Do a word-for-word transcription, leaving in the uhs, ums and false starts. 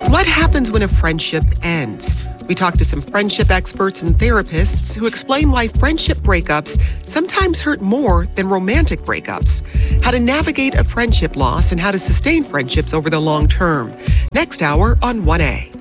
What happens when a friendship ends? We talk to some friendship experts and therapists who explain why friendship breakups sometimes hurt more than romantic breakups, how to navigate a friendship loss, and how to sustain friendships over the long term. Next hour on one A.